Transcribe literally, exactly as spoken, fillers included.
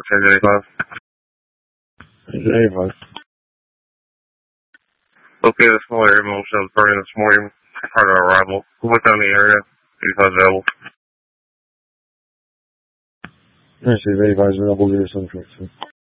change eighty-five. eighty-five. Okay, the small air motion was burning this morning prior to arrival. Who went down the area? eighty-five available. Actually, eighty-five is available. Zero seven four two.